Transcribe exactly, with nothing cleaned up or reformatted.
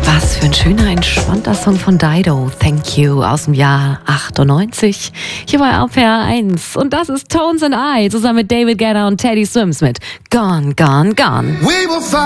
Was für ein schöner, entspannter Song von Dido, Thank You, aus dem Jahr achtundneunzig, hier bei R P R eins. Und das ist Tones and I, zusammen mit David Guetta und Teddy Swims mit Gone, Gone, Gone. We will find